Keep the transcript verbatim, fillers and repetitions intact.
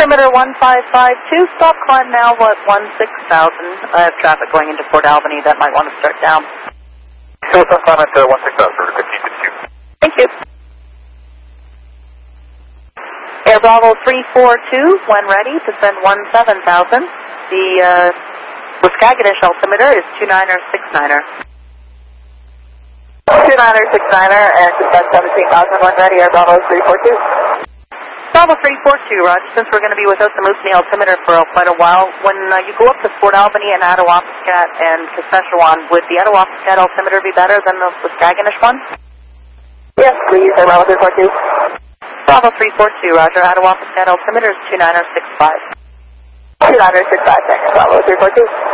Altimeter one five five two, stop climb now at one six thousand. I have traffic going into Port Albany that might want to start down. So stop climb at uh, one six thousand for fifteen fifty-two. Thank you. Air Bravo three four two, when ready, to send one seven thousand. The uh, Waskaganish altimeter is two niner six niner. two niner six niner and descend seventeen thousand, when ready, Air Bravo three four two. Bravo three four two, Roger. Since we're going to be without the Moosonee altimeter for uh, quite a while, when uh, you go up to Port Albany and Attawapiskat and Saskatchewan, would the Attawapiskat altimeter be better than the Waskaganish one? Yes, please, Air Bravo three four two. Bravo three four two, Roger. Attawapiskat altimeter is two niner six five. two niner six five, thanks, Bravo three four two.